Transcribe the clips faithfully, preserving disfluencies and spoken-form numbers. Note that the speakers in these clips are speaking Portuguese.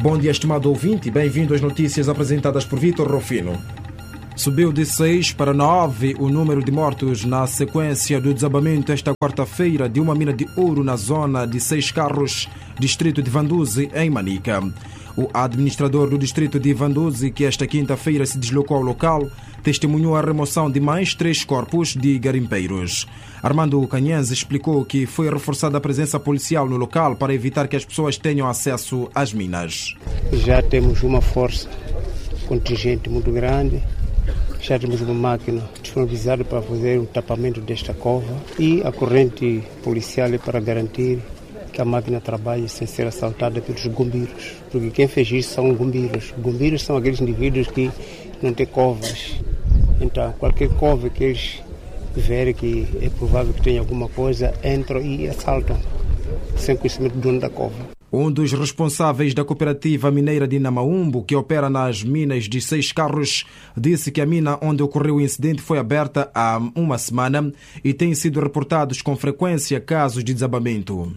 Bom dia, estimado ouvinte, bem-vindo às notícias apresentadas por Vítor Rufino. Subiu de seis para nove o número de mortos na sequência do desabamento esta quarta-feira de uma mina de ouro na zona de Seis Carros, distrito de Vanduzi, em Manica. O administrador do distrito de Vanduzi, que esta quinta-feira se deslocou ao local, testemunhou a remoção de mais três corpos de garimpeiros. Armando Canhães explicou que foi reforçada a presença policial no local para evitar que as pessoas tenham acesso às minas. Já temos uma força contingente muito grande. Já temos uma máquina disponibilizada para fazer o tapamento desta cova e a corrente policial para garantir que a máquina trabalhe sem ser assaltada pelos bombeiros. Porque quem fez isso são bombeiros. Bombeiros são aqueles indivíduos que não têm covas. Então, qualquer cova que eles verem que é provável que tenha alguma coisa, entram e assaltam, sem conhecimento do dono da cova. Um dos responsáveis da cooperativa mineira de Namaumbo, que opera nas minas de Seis Carros, disse que a mina onde ocorreu o incidente foi aberta há uma semana e têm sido reportados com frequência casos de desabamento.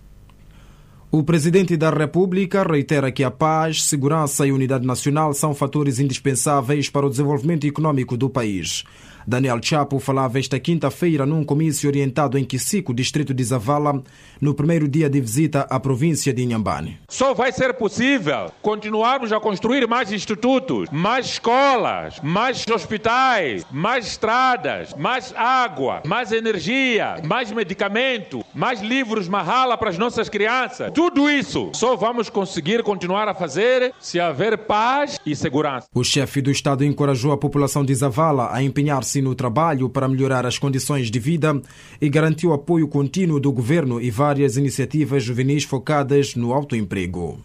O presidente da República reitera que a paz, segurança e unidade nacional são fatores indispensáveis para o desenvolvimento econômico do país. Daniel Chapo falava esta quinta-feira num comício orientado em Quisico, distrito de Zavala, no primeiro dia de visita à província de Inhambane. Só vai ser possível continuarmos a construir mais institutos, mais escolas, mais hospitais, mais estradas, mais água, mais energia, mais medicamento, mais livros Mahala para as nossas crianças. Tudo isso só vamos conseguir continuar a fazer se haver paz e segurança. O chefe do Estado encorajou a população de Zavala a empenhar-se no trabalho para melhorar as condições de vida e garantiu apoio contínuo do governo e várias iniciativas juvenis focadas no autoemprego.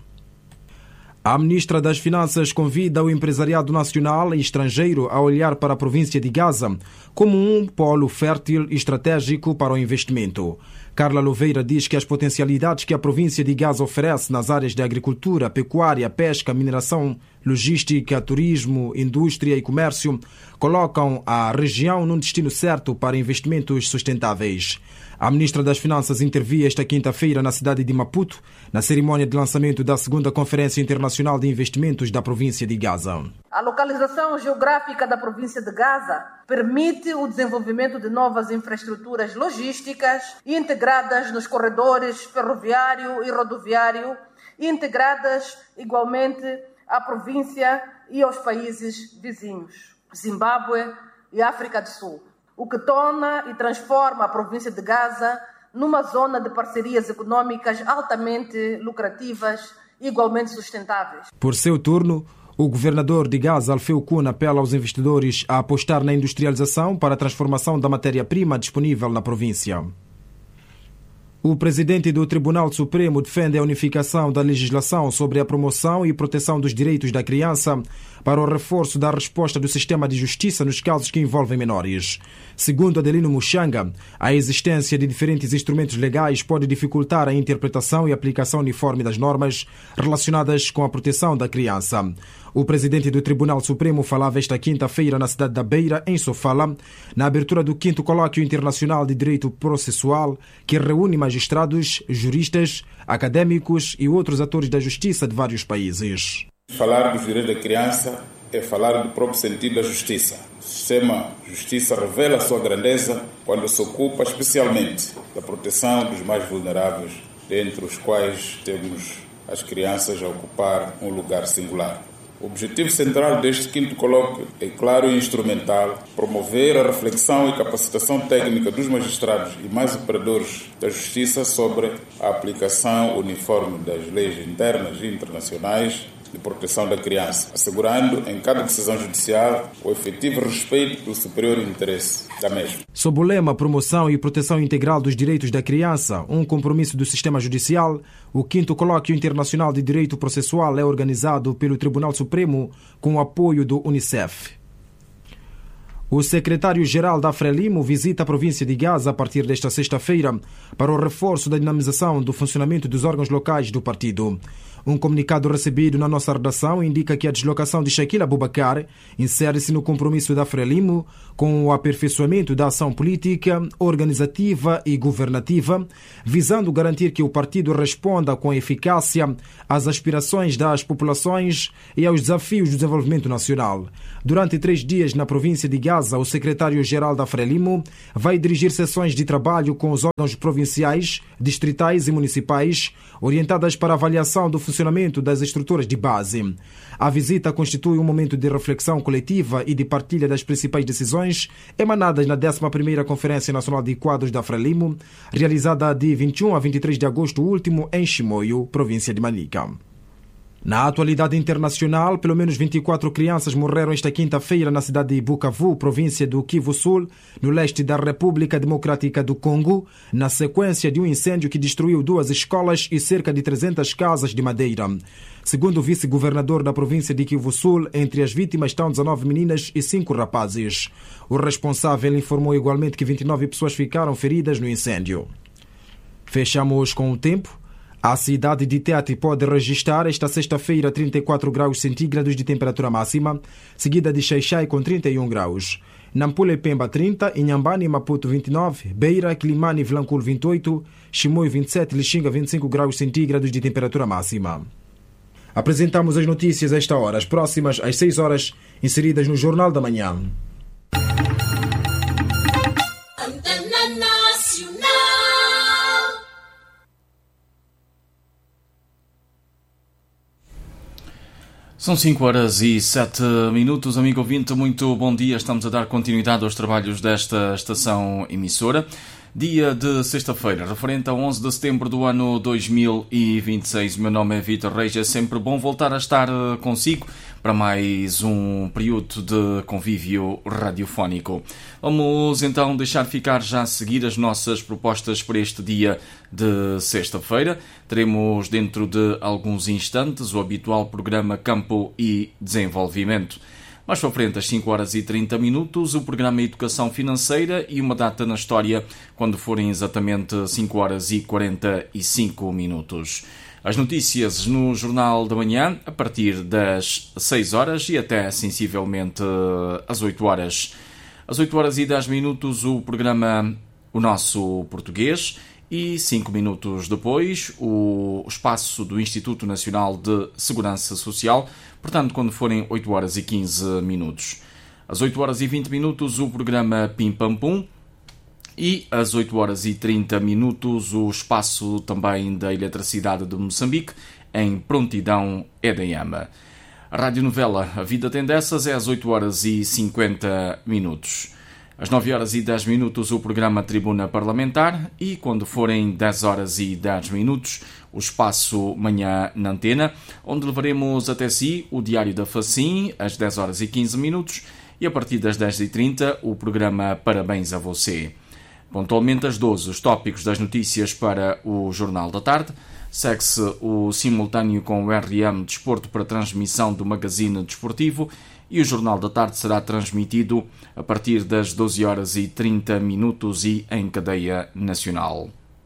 A ministra das Finanças convida o empresariado nacional e estrangeiro a olhar para a província de Gaza como um polo fértil e estratégico para o investimento. Carla Louveira diz que as potencialidades que a província de Gaza oferece nas áreas de agricultura, pecuária, pesca, mineração, logística, turismo, indústria e comércio colocam a região num destino certo para investimentos sustentáveis. A ministra das Finanças intervia esta quinta-feira na cidade de Maputo, na cerimónia de lançamento da segunda Conferência Internacional de Investimentos da província de Gaza. A localização geográfica da província de Gaza permite o desenvolvimento de novas infraestruturas logísticas integradas nos corredores ferroviário e rodoviário, integradas igualmente à província e aos países vizinhos, Zimbábue e África do Sul, o que torna e transforma a província de Gaza numa zona de parcerias econômicas altamente lucrativas e igualmente sustentáveis. Por seu turno, o governador de Gaza, Alfeu Kun, apela aos investidores a apostar na industrialização para a transformação da matéria-prima disponível na província. O presidente do Tribunal Supremo defende a unificação da legislação sobre a promoção e proteção dos direitos da criança para o reforço da resposta do sistema de justiça nos casos que envolvem menores. Segundo Adelino Muxanga, a existência de diferentes instrumentos legais pode dificultar a interpretação e aplicação uniforme das normas relacionadas com a proteção da criança. O presidente do Tribunal Supremo falava esta quinta-feira na cidade da Beira, em Sofala, na abertura do quinto Colóquio Internacional de Direito Processual, que reúne magistrados, juristas, académicos e outros atores da justiça de vários países. Falar dos direitos da criança é falar do próprio sentido da justiça. O sistema de justiça revela a sua grandeza quando se ocupa especialmente da proteção dos mais vulneráveis, dentre os quais temos as crianças a ocupar um lugar singular. O objetivo central deste quinto colóquio é claro e instrumental: promover a reflexão e capacitação técnica dos magistrados e mais operadores da justiça sobre a aplicação uniforme das leis internas e internacionais de proteção da criança, assegurando em cada decisão judicial o efetivo respeito do superior interesse da mesma. Sob o lema Promoção e Proteção Integral dos Direitos da Criança, um compromisso do sistema judicial, o quinto Colóquio Internacional de Direito Processual é organizado pelo Tribunal Supremo com o apoio do Unicef. O secretário-geral da Frelimo visita a província de Gaza a partir desta sexta-feira para o reforço da dinamização do funcionamento dos órgãos locais do partido. Um comunicado recebido na nossa redação indica que a deslocação de Shaquille Abubakar insere-se no compromisso da Frelimo com o aperfeiçoamento da ação política, organizativa e governativa, visando garantir que o partido responda com eficácia às aspirações das populações e aos desafios do desenvolvimento nacional. Durante três dias na província de Gaza, o secretário-geral da Frelimo vai dirigir sessões de trabalho com os órgãos provinciais, distritais e municipais, orientadas para a avaliação do funcionamento das estruturas de base. A visita constitui um momento de reflexão coletiva e de partilha das principais decisões emanadas na décima primeira Conferência Nacional de Quadros da Frelimo, realizada de vinte e um a vinte e três de agosto último em Chimoio, província de Manica. Na atualidade internacional, pelo menos vinte e quatro crianças morreram esta quinta-feira na cidade de Bukavu, província do Kivu Sul, no leste da República Democrática do Congo, na sequência de um incêndio que destruiu duas escolas e cerca de trezentas casas de madeira. Segundo o vice-governador da província de Kivu Sul, entre as vítimas estão dezenove meninas e cinco rapazes. O responsável informou igualmente que vinte e nove pessoas ficaram feridas no incêndio. Fechamos com o tempo. A cidade de Teati pode registrar esta sexta-feira trinta e quatro graus centígrados de temperatura máxima, seguida de Xai-Xai com trinta e um graus. Nampula e Pemba trinta, Inhambane e Maputo vinte e nove, Beira, Quilimane e Vilanculo vinte e oito, Chimoio vinte e sete, Lixinga vinte e cinco graus centígrados de temperatura máxima. Apresentamos as notícias a esta hora, as próximas às seis horas, inseridas no Jornal da Manhã. São cinco horas e sete minutos, amigo ouvinte, muito bom dia. Estamos a dar continuidade aos trabalhos desta estação emissora. Dia de sexta-feira, referente a onze de setembro do ano dois mil e vinte e seis. Meu nome é Vítor Reis, é sempre bom voltar a estar consigo para mais um período de convívio radiofónico. Vamos então deixar ficar já a seguir as nossas propostas para este dia de sexta-feira. Teremos dentro de alguns instantes o habitual programa Campo e Desenvolvimento. Mais para frente, às cinco horas e trinta minutos, o programa Educação Financeira e uma data na história, quando forem exatamente cinco horas e quarenta e cinco minutos. As notícias no Jornal da Manhã, a partir das seis horas e até sensivelmente às oito horas. Às oito horas e dez minutos, o programa O Nosso Português. E cinco minutos depois, o espaço do Instituto Nacional de Segurança Social, portanto, quando forem oito horas e quinze minutos. Às oito horas e vinte minutos, o programa Pim Pam Pum. E às oito horas e trinta minutos, o espaço também da Eletricidade de Moçambique, em Prontidão E D M. A radionovela A Vida Tem Dessas é às oito horas e cinquenta minutos. Às nove horas e dez minutos, o programa Tribuna Parlamentar e, quando forem dez horas e dez minutos, o espaço Manhã na Antena, onde levaremos até si o Diário da Facim, às dez horas e quinze minutos, e a partir das dez e trinta, o programa Parabéns a Você. Pontualmente às doze, os tópicos das notícias para o Jornal da Tarde. Segue-se o simultâneo com o R M Desporto para transmissão do Magazine Desportivo e o Jornal da Tarde será transmitido a partir das doze horas e trinta minutos e em cadeia nacional.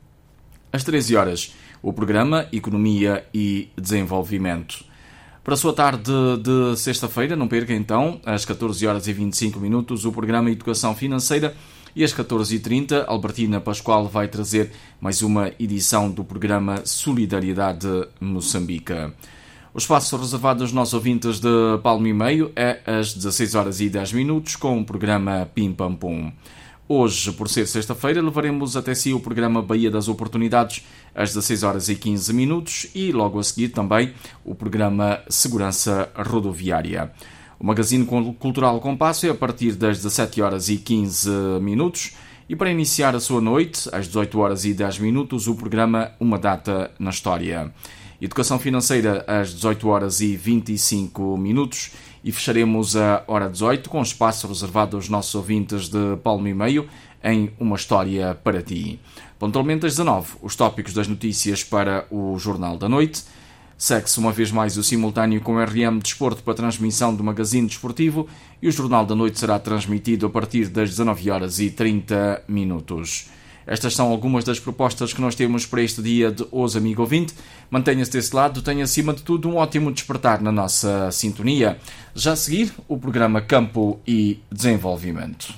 Às treze horas, o programa Economia e Desenvolvimento. Para a sua tarde de sexta-feira, não perca então, às catorze horas e vinte e cinco minutos, o programa Educação Financeira. E às catorze e trinta, Albertina Pascoal vai trazer mais uma edição do programa Solidariedade Moçambique. O espaço reservado aos nossos ouvintes de Palmo e Meio é às dezasseis horas e dez minutos com o programa Pim Pam Pum. Hoje, por ser sexta-feira, levaremos até si o programa Baía das Oportunidades às dezasseis horas e quinze minutos e logo a seguir também o programa Segurança Rodoviária. O Magazine Cultural Compasso é a partir das dezassete horas e quinze minutos e para iniciar a sua noite, às dezoito horas e dez minutos, o programa Uma Data na História. Educação Financeira às dezoito horas e vinte e cinco minutos e fecharemos a hora dezoito com espaço reservado aos nossos ouvintes de Palmo e Meio em Uma História para Ti. Pontualmente às dezanove, os tópicos das notícias para o Jornal da Noite. Segue-se uma vez mais o simultâneo com o R M Desporto para transmissão do Magazine Desportivo e o Jornal da Noite será transmitido a partir das dezanove horas e trinta minutos. Estas são algumas das propostas que nós temos para este dia de hoje, amigo ouvinte. Mantenha-se desse lado, tenha acima de tudo um ótimo despertar na nossa sintonia. Já a seguir, o programa Campo e Desenvolvimento.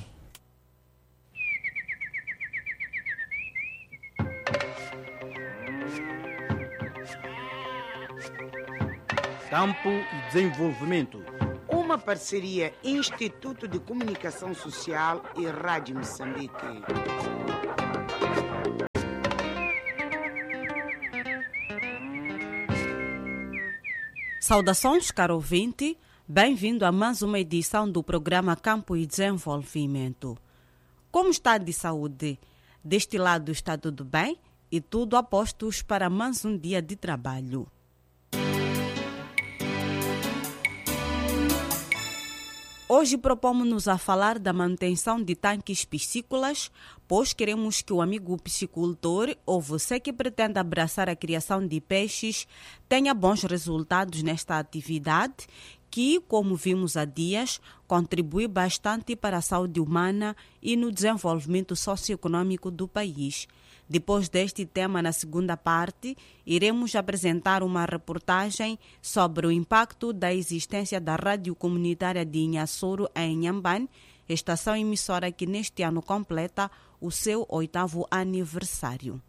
Campo e Desenvolvimento. Uma parceria Instituto de Comunicação Social e Rádio Moçambique. Saudações, caro ouvinte. Bem-vindo a mais uma edição do programa Campo e Desenvolvimento. Como está de saúde? Deste lado está tudo bem e tudo a postos para mais um dia de trabalho. Hoje propomos-nos a falar da manutenção de tanques piscícolas, pois queremos que o amigo piscicultor ou você que pretende abraçar a criação de peixes tenha bons resultados nesta atividade que, como vimos há dias, contribui bastante para a saúde humana e no desenvolvimento socioeconômico do país. Depois deste tema, na segunda parte, iremos apresentar uma reportagem sobre o impacto da existência da rádio comunitária de Inhassoro em Inhambane, estação emissora que neste ano completa o seu oitavo aniversário.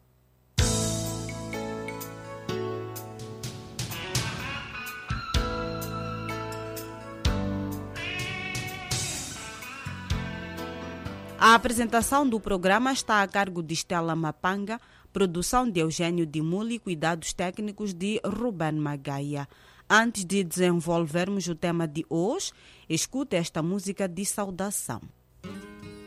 A apresentação do programa está a cargo de Stella Mapanga, produção de Eugênio Dimuli e cuidados técnicos de Ruben Magaia. Antes de desenvolvermos o tema de hoje, escute esta música de saudação.